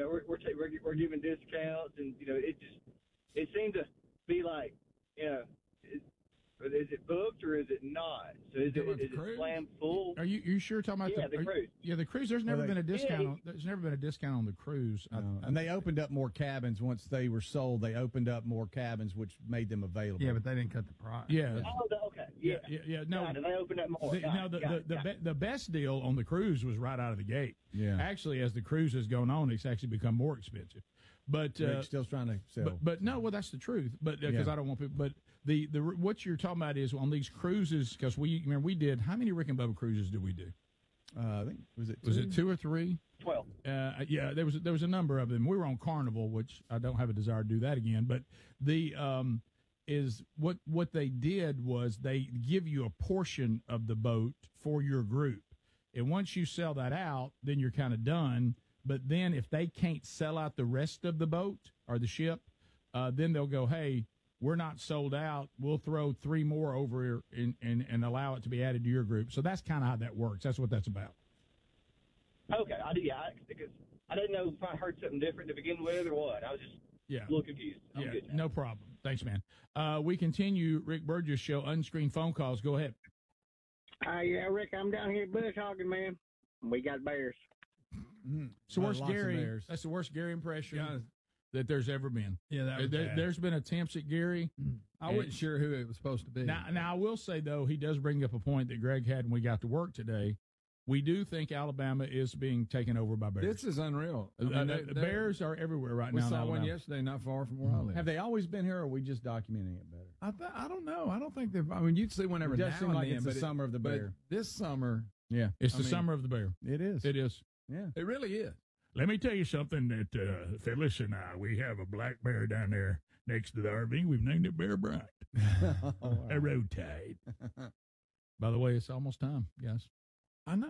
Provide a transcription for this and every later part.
we're giving discounts, and it seemed to be like, is it booked or is it not? So is it slammed full? Are you sure talking about the cruise? The cruise. There's never been a discount. There's never been a discount on the cruise. And they opened up more cabins once they were sold. They opened up more cabins, which made them available. Yeah, but they didn't cut the price. Yeah. Oh, okay. Yeah. No, they opened up more. The best deal on the cruise was right out of the gate. Yeah. Actually, as the cruise has gone on, it's actually become more expensive. But Rick's still trying to sell. But no, well, that's the truth. But because I don't want people. But the what you're talking about is on these cruises, because we did, how many Rick and Bubba cruises did we do? I think was it 2 or 3? 12. Yeah, there was a number of them. We were on Carnival, which I don't have a desire to do that again. But the is what they did was they give you a portion of the boat for your group, and once you sell that out, then you're kind of done. But then if they can't sell out the rest of the boat or the ship, then they'll go, hey, we're not sold out. We'll throw 3 more over and allow it to be added to your group. So that's kind of how that works. That's what that's about. Okay, because I didn't know if I heard something different to begin with or what. I was just a little confused. I'm good now. No problem. Thanks, man. We continue Rick Burgess Show, unscreened phone calls. Go ahead. Yeah, Rick, I'm down here bush hogging, man. We got bears. Mm-hmm. So that's the worst Gary impression that there's ever been. Yeah, there's been attempts at Gary. I wasn't sure who it was supposed to be. Now I will say, though, he does bring up a point that Greg had when we got to work today. We do think Alabama is being taken over by bears. This is unreal. The bears are everywhere right now. We saw one yesterday, not far from where I live. Have they always been here, or are we just documenting it better? I don't know. I don't think they've. I mean, you'd see one every now and like then. It's the summer of the bear. This summer, it's the summer of the bear. It is. It is. Yeah, it really is. Let me tell you something that Phyllis and I, we have a black bear down there next to the RV. We've named it Bear Bright. A road tide. By the way, it's almost time, guys. I know.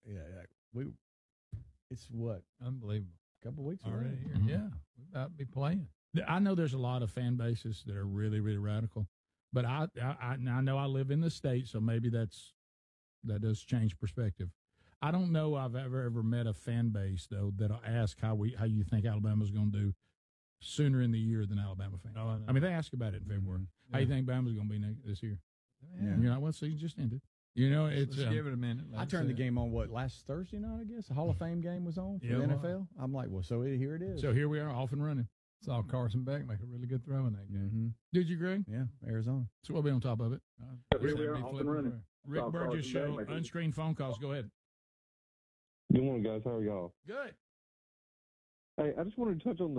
It's what? Unbelievable. A couple weeks already here. Mm-hmm. Yeah, we about to be playing. I know there's a lot of fan bases that are really, really radical, but I know I live in the state, so maybe that does change perspective. I don't know I've ever met a fan base though that'll ask how you think Alabama's going to do sooner in the year than Alabama fans. Oh, I mean, they ask about it in February. Yeah. How you think Bama's going to be this year? Yeah. You're not. Well, season just ended. Let's give it a minute. I turned the game on last Thursday night, I guess. The Hall of Fame game was on for the NFL. I'm like, here it is. So here we are, off and running. Saw Carson Beck make a really good throw in that game. Mm-hmm. Did you, Greg? Yeah, Arizona. So we'll be on top of it. Here we are, off and running. Rick Burgess Show, unscreened phone calls. Go ahead. Good morning, guys. How are y'all? Good. Hey, I just wanted to touch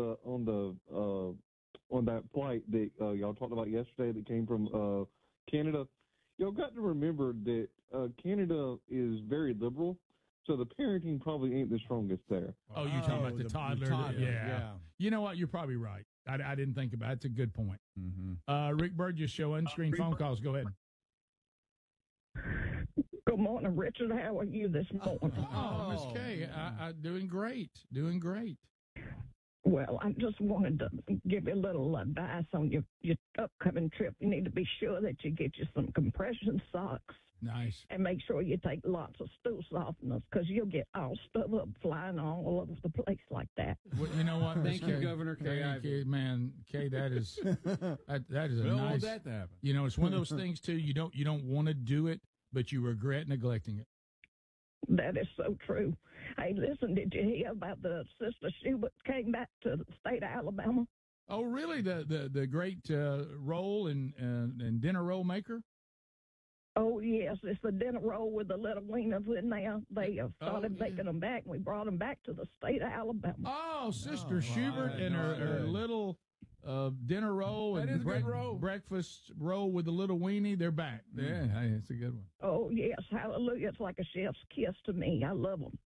on that flight that y'all talked about yesterday that came from Canada. Y'all got to remember that Canada is very liberal, so the parenting probably ain't the strongest there. Oh, you're talking about the toddler? Yeah. You know what? You're probably right. I didn't think about it. That's a good point. Mm-hmm. Rick Burgess Show, unscreened phone calls. Go ahead. Good morning, Richard. How are you this morning? Miss Kay, doing great. Doing great. Well, I just wanted to give you a little advice on your upcoming trip. You need to be sure that you get you some compression socks. Nice. And make sure you take lots of stool softeners because you'll get all stuff up flying all over the place like that. Well, you know what? Thank you, Governor Kay. Thank you, man. Kay, that is that is a we don't nice. want that to happen. You know, it's one of those things too. You don't want to do it, but you regret neglecting it. That is so true. Hey, listen, did you hear about the Sister Schubert came back to the state of Alabama? Oh, really? The great roll and dinner roll maker? Oh, yes. It's the dinner roll with the little wieners in there. They started making them back, and we brought them back to the state of Alabama. Oh, Sister Schubert and her little dinner roll and breakfast roll with the little weenie, they're back. Yeah, hey, it's a good one. Oh, yes. Hallelujah. It's like a chef's kiss to me. I love them.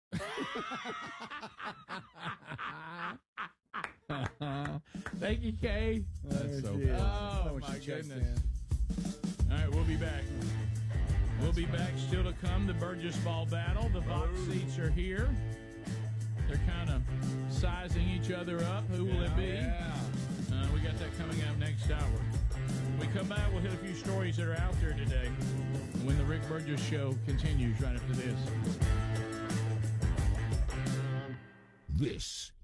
Thank you, Kay. That's so funny. Oh, my goodness. All right, we'll be back. We'll be back. Still to come, the Burgess Ball battle. The box seats are here. They're kind of sizing each other up. Who will it be? Yeah. We got that coming up next hour. When we come back, we'll hit a few stories that are out there today when the Rick Burgess Show continues right after this. This